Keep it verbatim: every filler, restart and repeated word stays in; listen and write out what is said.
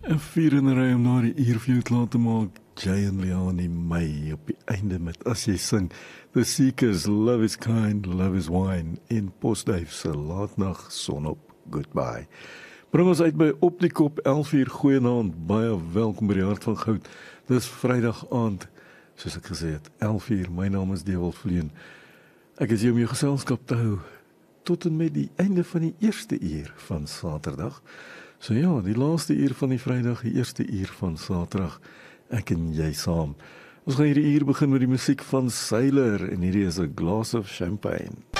En vier in 'n ry om na die uur vir jou klaar te maak, Jay en Leon in May op die einde met as jy sing The Seekers, Love is Kind, Love is Wine en Postduif se laatnag sonop, Goodbye. Bring ons uit by Op die Kop, elf uur, goeienaand, baie welkom by die Hart van Goud. Dis Vrydag aand, soos ek gesê het, elf uur, my naam is Dewald Vleen. Ek is hier om jou geselskap te hou, tot en met die einde van die eerste uur van Saterdag. So ja, die laaste uur van die Vrydag, die eerste uur van Saterdag, ek en jy saam. Ons gaan hierdie uur begin met die musiek van Sailor, en hierdie is A Glass of Champagne.